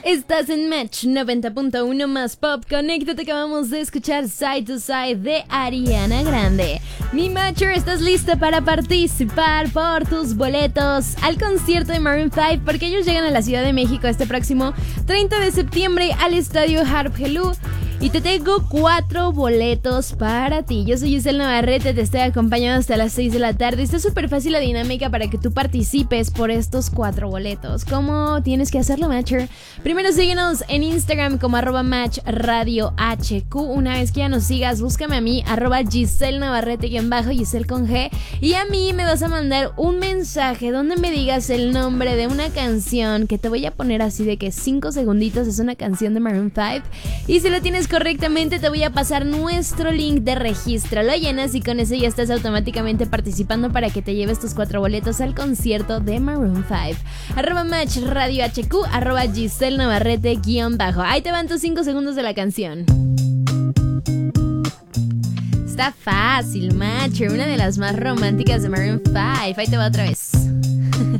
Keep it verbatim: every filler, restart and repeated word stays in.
Estás en Match noventa punto uno más Pop. Conéctate, que acabamos de escuchar Side to Side de Ariana Grande. Mi Matcher, ¿estás lista para participar por tus boletos al concierto de Maroon cinco? Porque ellos llegan a la Ciudad de México este próximo treinta de septiembre al estadio Harp Helú. Y te tengo cuatro boletos para ti. Yo soy Giselle Navarrete, te estoy acompañando hasta las seis de la tarde. Está súper fácil la dinámica para que tú participes por estos cuatro boletos. ¿Cómo tienes que hacerlo, Matcher? Primero síguenos en Instagram como arroba Match Radio H Q. Una vez que ya nos sigas, búscame a mí, arroba Giselle Navarrete guión bajo, Giselle con G. Y a mí me vas a mandar un mensaje donde me digas el nombre de una canción que te voy a poner así de que cinco segunditos. Es una canción de Maroon cinco. Y si lo tienes correctamente, te voy a pasar nuestro link de registro. Lo llenas y con eso ya estás automáticamente participando para que te lleves tus cuatro boletos al concierto de Maroon cinco. Arroba Match Radio H Q, arroba Giselle Navarrete guión bajo. Ahí te van tus cinco segundos de la canción. Está fácil, Matcher, una de las más románticas de Maroon cinco. Ahí te va otra vez.